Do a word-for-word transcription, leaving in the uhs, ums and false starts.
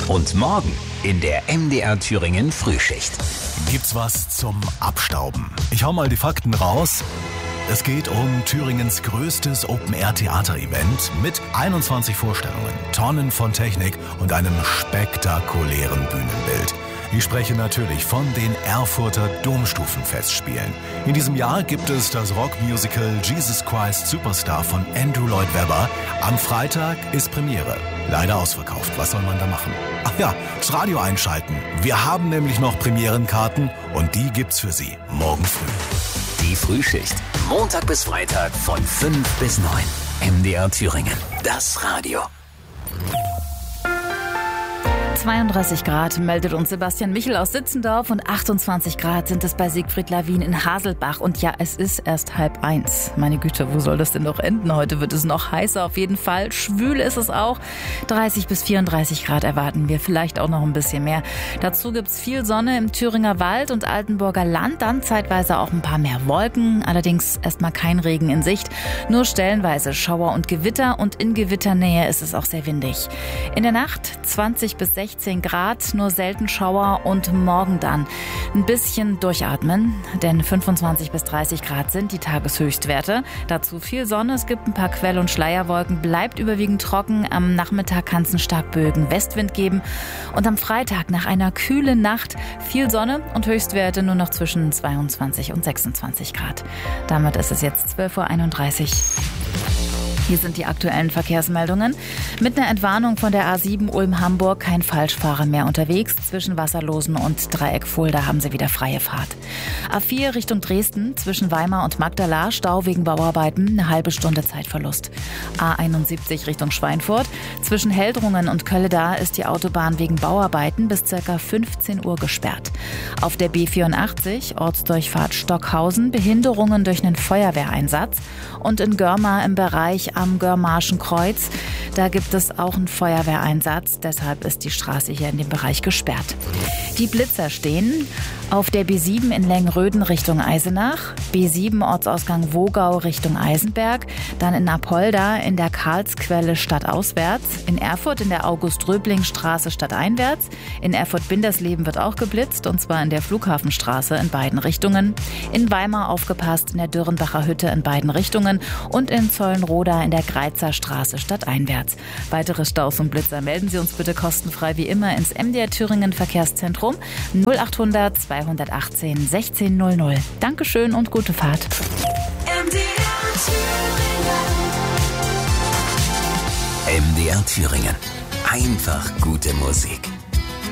Und morgen in der M D R Thüringen Frühschicht. Gibt's was zum Abstauben? Ich hau mal die Fakten raus. Es geht um Thüringens größtes Open-Air-Theater-Event mit einundzwanzig Vorstellungen, Tonnen von Technik und einem spektakulären Bühnenbild. Ich spreche natürlich von den Erfurter Domstufenfestspielen. In diesem Jahr gibt es das Rockmusical Jesus Christ Superstar von Andrew Lloyd Webber. Am Freitag ist Premiere. Leider ausverkauft. Was soll man da machen? Ach ja, das Radio einschalten. Wir haben nämlich noch Premierenkarten und die gibt's für Sie morgen früh. Die Frühschicht. Montag bis Freitag von fünf bis neun. M D R Thüringen. Das Radio. zweiunddreißig Grad meldet uns Sebastian Michel aus Sitzendorf und achtundzwanzig Grad sind es bei Siegfried Lawin in Haselbach. Und ja, es ist erst halb eins. Meine Güte, wo soll das denn noch enden? Heute wird es noch heißer auf jeden Fall. Schwül ist es auch. dreißig bis vierunddreißig Grad erwarten wir, vielleicht auch noch ein bisschen mehr. Dazu gibt's viel Sonne im Thüringer Wald und Altenburger Land, dann zeitweise auch ein paar mehr Wolken. Allerdings erstmal kein Regen in Sicht, nur stellenweise Schauer und Gewitter und in Gewitternähe ist es auch sehr windig. In der Nacht zwanzig bis sechzehn Grad, nur selten Schauer und morgen dann ein bisschen durchatmen, denn fünfundzwanzig bis dreißig Grad sind die Tageshöchstwerte. Dazu viel Sonne, es gibt ein paar Quell- und Schleierwolken, bleibt überwiegend trocken. Am Nachmittag kann es einen starken Westwind geben und am Freitag nach einer kühlen Nacht viel Sonne und Höchstwerte nur noch zwischen zweiundzwanzig und sechsundzwanzig Grad. Damit ist es jetzt zwölf Uhr einunddreißig. Hier sind die aktuellen Verkehrsmeldungen. Mit einer Entwarnung von der A sieben Ulm-Hamburg kein Falschfahrer mehr unterwegs. Zwischen Wasserlosen und Dreieck Fulda haben sie wieder freie Fahrt. A vier Richtung Dresden zwischen Weimar und Magdala Stau wegen Bauarbeiten, eine halbe Stunde Zeitverlust. A einundsiebzig Richtung Schweinfurt zwischen Heldrungen und Kölleda ist die Autobahn wegen Bauarbeiten bis ca. fünfzehn Uhr gesperrt. Auf der B vierundachtzig Ortsdurchfahrt Stockhausen Behinderungen durch einen Feuerwehreinsatz und in Görma im Bereich am Görmarschen Kreuz. Da gibt es auch einen Feuerwehreinsatz, deshalb ist die Straße hier in dem Bereich gesperrt. Die Blitzer stehen auf der B sieben in Lengröden Richtung Eisenach, B sieben Ortsausgang Wogau Richtung Eisenberg, dann in Apolda in der Karlsquelle stadtauswärts, in Erfurt in der August-Röbling-Straße stadteinwärts, in Erfurt-Bindersleben wird auch geblitzt und zwar in der Flughafenstraße in beiden Richtungen, in Weimar aufgepasst in der Dürrenbacher Hütte in beiden Richtungen und in Zollenroda in der Greizer Straße stadteinwärts. Weitere Staus und Blitzer melden Sie uns bitte kostenfrei wie immer ins M D R Thüringen Verkehrszentrum null achthundert zweihundertachtzehn sechzehn null null. Dankeschön und gute Fahrt. M D R Thüringen. M D R Thüringen. Einfach gute Musik.